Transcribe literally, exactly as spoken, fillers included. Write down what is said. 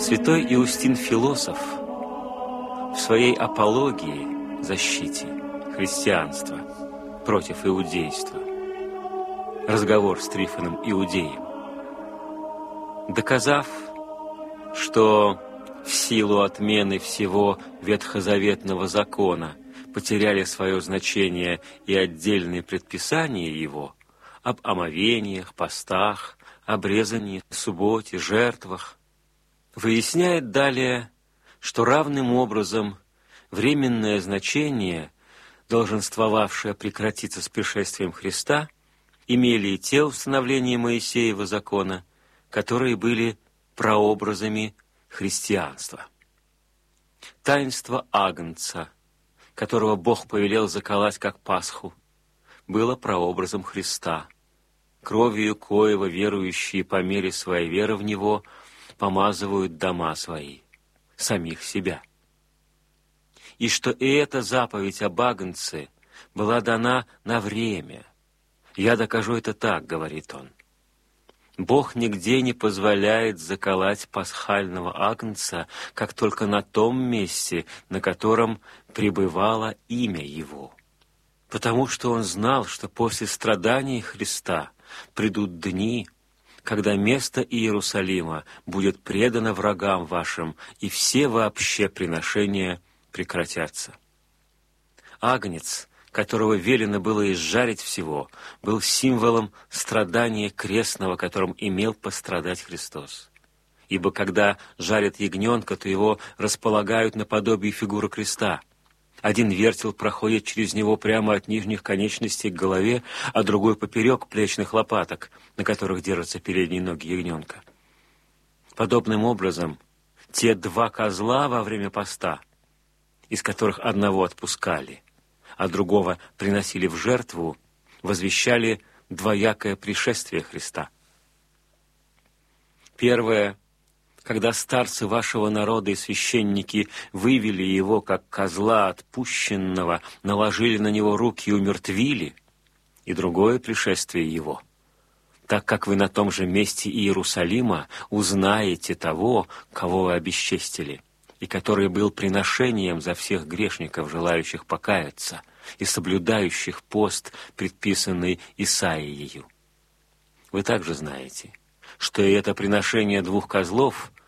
Святой Иустин Философ в своей апологии, защите христианства против иудейства, разговор с Трифоном Иудеем, доказав, что в силу отмены всего ветхозаветного закона потеряли свое значение и отдельные предписания его об омовениях, постах, обрезании, субботе, жертвах, выясняет далее, что равным образом временное значение, долженствовавшее прекратиться с пришествием Христа, имели и те установления Моисеева закона, которые были прообразами христианства. Таинство Агнца, которого Бог повелел заколоть как Пасху, было прообразом Христа, кровью коего верующие по мере своей веры в Него помазывают дома свои, самих себя. И что и эта заповедь об Агнце была дана на время. «Я докажу это так», — говорит он. Бог нигде не позволяет заколоть пасхального агнца, как только на том месте, на котором пребывало имя Его. Потому что Он знал, что после страданий Христа придут дни, когда место Иерусалима будет предано врагам вашим, и все вообще приношения прекратятся. Агнец, которого велено было изжарить всего, был символом страдания крестного, которым имел пострадать Христос. Ибо когда жарят ягненка, то его располагают наподобие фигуры креста. Один вертел проходит через него прямо от нижних конечностей к голове, а другой поперек плечных лопаток, на которых держатся передние ноги ягненка. Подобным образом, те два козла во время поста, из которых одного отпускали, а другого приносили в жертву, возвещали двоякое пришествие Христа. Первое, когда старцы вашего народа и священники вывели его, как козла отпущенного, наложили на него руки и умертвили, и другое пришествие его, так как вы на том же месте Иерусалима узнаете того, кого вы обесчестили, и который был приношением за всех грешников, желающих покаяться, и соблюдающих пост, предписанный Исаиею. Вы также знаете, что и это приношение двух козлов